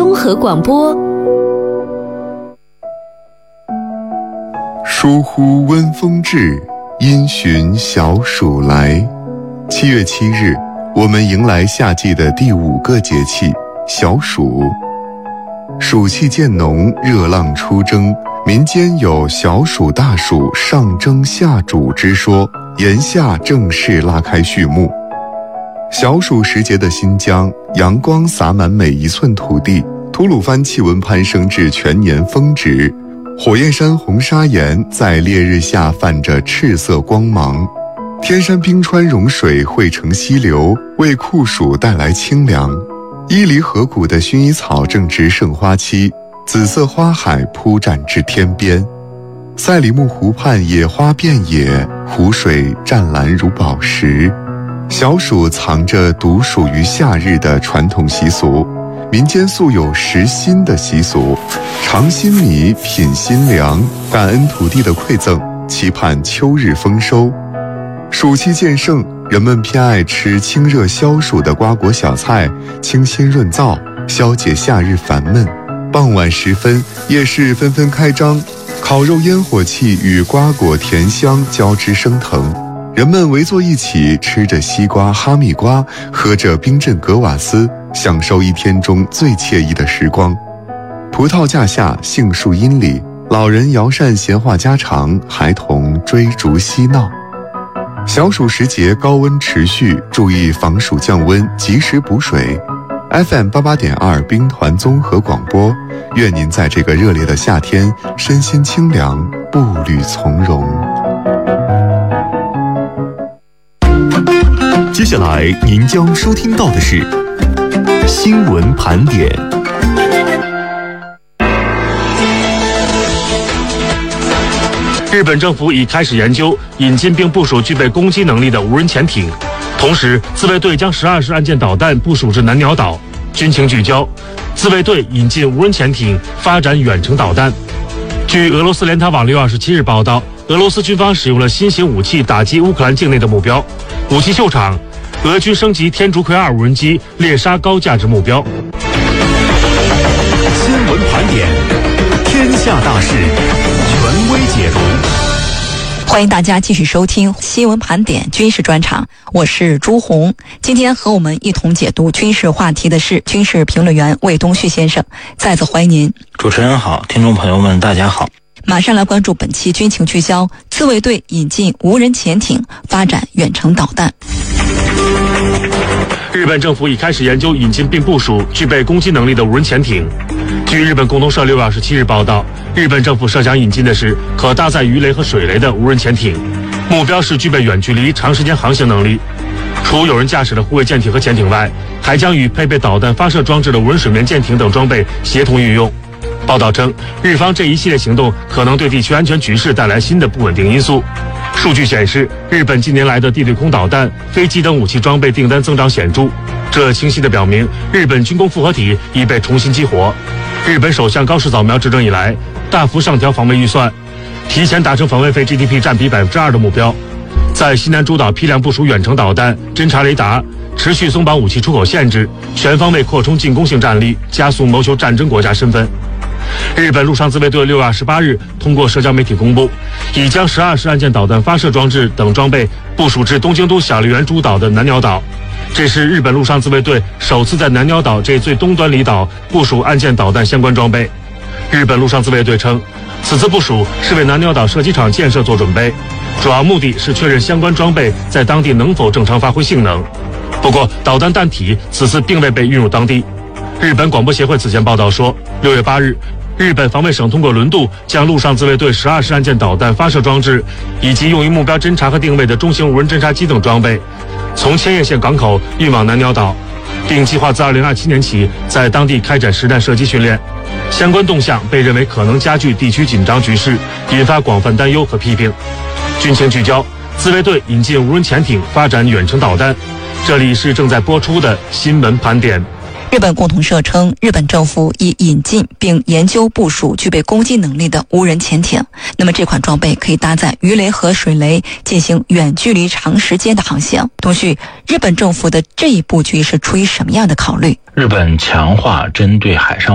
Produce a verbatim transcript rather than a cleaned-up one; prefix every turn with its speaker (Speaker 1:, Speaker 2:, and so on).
Speaker 1: 综合广播。
Speaker 2: 疏忽温风至，因循小暑来。七月七日，我们迎来夏季的第五个节气小暑。暑气渐浓，热浪初蒸，民间有小暑大暑上蒸下煮之说，炎夏正式拉开序幕。小暑时节的新疆，阳光洒满每一寸土地，吐鲁番气温攀升至全年峰值，火焰山红砂岩在烈日下泛着赤色光芒，天山冰川融水汇成溪流，为酷暑带来清凉。伊犁河谷的薰衣草正值盛花期，紫色花海铺展至天边。赛里木湖畔野花遍野，湖水湛蓝如宝石。小暑藏着独属于夏日的传统习俗，民间素有食新的习俗，尝新米，品新粮，感恩土地的馈赠，期盼秋日丰收。暑气渐盛，人们偏爱吃清热消暑的瓜果小菜，清新润燥，消解夏日烦闷。傍晚时分，夜市纷纷开张，烤肉烟火气与瓜果甜香交织升腾，人们围坐一起，吃着西瓜、哈密瓜，喝着冰镇格瓦斯，享受一天中最惬意的时光。葡萄架下，杏树荫里，老人摇扇闲话家常，孩童追逐嬉闹。小暑时节高温持续，注意防暑降温，及时补水。F M 八八点二兵团综合广播，愿您在这个热烈的夏天身心清凉，步履从容。
Speaker 3: 接下来您将收听到的是新闻盘点。
Speaker 4: 日本政府已开始研究引进并部署具备攻击能力的无人潜艇，同时自卫队将十二式岸舰导弹部署至南鸟岛。军情聚焦：自卫队引进无人潜艇，发展远程导弹。据俄罗斯联塔网六月二十七日报道，俄罗斯军方使用了新型武器打击乌克兰境内的目标。武器秀场，俄军升级天竺葵二无人机猎杀高价值目标。
Speaker 3: 新闻盘点，天下大事，权威解读。
Speaker 5: 欢迎大家继续收听新闻盘点军事专场，我是朱红。今天和我们一同解读军事话题的是军事评论员魏东旭先生，再次欢迎您。
Speaker 6: 主持人好，听众朋友们大家好。
Speaker 5: 马上来关注本期军情聚焦：自卫队引进无人潜艇，发展远程导弹。
Speaker 4: 日本政府已开始研究引进并部署具备攻击能力的无人潜艇。据日本共同社六月二十七日报道，日本政府设想引进的是可搭载鱼雷和水雷的无人潜艇，目标是具备远距离、长时间航行能力。除有人驾驶的护卫舰艇和潜艇外，还将与配备导弹发射装置的无人水面舰艇等装备协同运用。报道称，日方这一系列行动可能对地区安全局势带来新的不稳定因素。数据显示，日本近年来的地对空导弹、飞机等武器装备订单增长显著，这清晰地表明日本军工复合体已被重新激活。日本首相高市早苗执政以来，大幅上调防卫预算，提前达成防卫费 G D P 占比百分之二的目标，在西南诸岛批量部署远程导弹、侦察雷达，持续松绑武器出口限制，全方位扩充进攻性战力，加速谋求战争国家身份。日本陆上自卫队六月二十八日通过社交媒体公布，已将十二式岸舰导弹发射装置等装备部署至东京都小笠原诸岛的南鸟岛。这是日本陆上自卫队首次在南鸟岛这最东端离岛部署岸舰导弹相关装备。日本陆上自卫队称，此次部署是为南鸟岛射击场建设做准备，主要目的是确认相关装备在当地能否正常发挥性能。不过，导弹弹体此次并未被运入当地。日本广播协会此前报道说，六月八日，日本防卫省通过轮渡将陆上自卫队十二式岸舰导弹发射装置以及用于目标侦察和定位的中型无人侦察机等装备从千叶县港口运往南鸟岛，并计划自二零二七年起在当地开展实弹射击训练。相关动向被认为可能加剧地区紧张局势，引发广泛担忧和批评。军情聚焦：自卫队引进无人潜艇，发展远程导弹。这里是正在播出的新闻盘点。
Speaker 5: 日本共同社称，日本政府已引进并研究部署具备攻击能力的无人潜艇。那么这款装备可以搭载鱼雷和水雷，进行远距离长时间的航行。东旭，日本政府的这一布局是出于什么样的考虑？
Speaker 6: 日本强化针对海上